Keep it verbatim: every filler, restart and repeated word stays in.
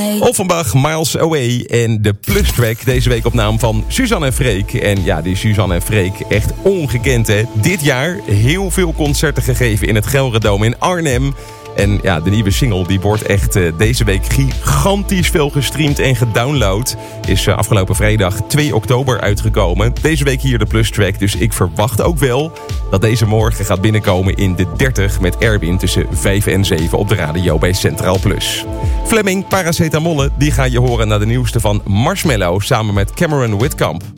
Offenbach, Miles Away en de Plus Track. Deze week op naam van Suzanne en Freek. En ja, die Suzanne en Freek, echt ongekend hè. Dit jaar heel veel concerten gegeven in het Gelredome in Arnhem. En ja, de nieuwe single die wordt echt uh, deze week gigantisch veel gestreamd en gedownload. Is uh, afgelopen vrijdag twee oktober uitgekomen. Deze week hier de Plus Track, dus ik verwacht ook wel dat deze morgen gaat binnenkomen in de dertig met Erwin tussen vijf en zeven op de radio bij Centraal Plus. Fleming, Paracetamolle, die ga je horen naar de nieuwste van Marshmello samen met Cameron Whitkamp.